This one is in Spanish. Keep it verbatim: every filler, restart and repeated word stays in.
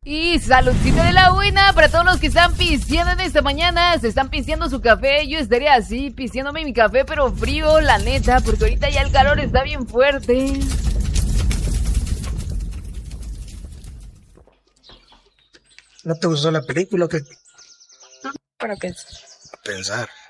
Y saludcita de la buena para todos los que están pisteando en esta mañana. Se están pisteando su café. Yo estaría así, pisteándome mi café, pero frío, la neta, porque ahorita ya el calor está bien fuerte. ¿No te gustó la película o qué? ¿Para qué? A pensar.